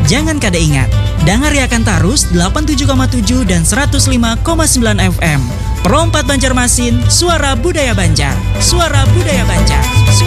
Jangan kada ingat, dangariakan tarus 87,7 dan 105,9 FM. Perompat Banjarmasin, suara budaya Banjar. Suara budaya Banjar.